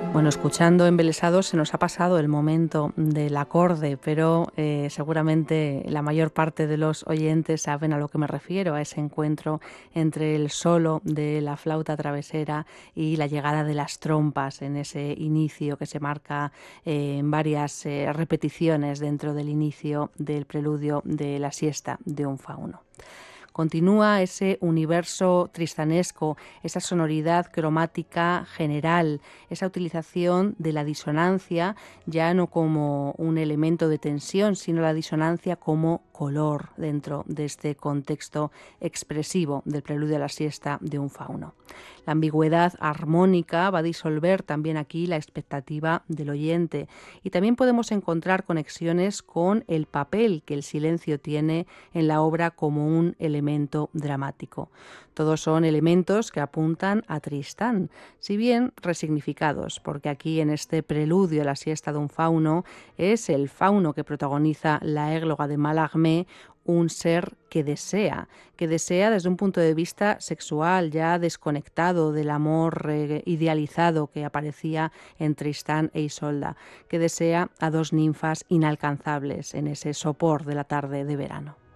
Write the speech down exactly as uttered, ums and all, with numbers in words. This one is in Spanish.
Bueno, escuchando Embelesados se nos ha pasado el momento del acorde, pero eh, seguramente la mayor parte de los oyentes saben a lo que me refiero, a ese encuentro entre el solo de la flauta travesera y la llegada de las trompas en ese inicio que se marca eh, en varias eh, repeticiones dentro del inicio del preludio de la siesta de un fauno. Continúa ese universo tristanesco, esa sonoridad cromática general, esa utilización de la disonancia ya no como un elemento de tensión, sino la disonancia como color dentro de este contexto expresivo del preludio a la siesta de un fauno. La ambigüedad armónica va a disolver también aquí la expectativa del oyente y también podemos encontrar conexiones con el papel que el silencio tiene en la obra como un elemento dramático. Todos son elementos que apuntan a Tristán, si bien resignificados, porque aquí en este preludio a la siesta de un fauno es el fauno que protagoniza la égloga de Mallarmé, un ser que desea, que desea desde un punto de vista sexual, ya desconectado del amor eh, idealizado que aparecía en Tristán e Isolda, que desea a dos ninfas inalcanzables en ese sopor de la tarde de verano.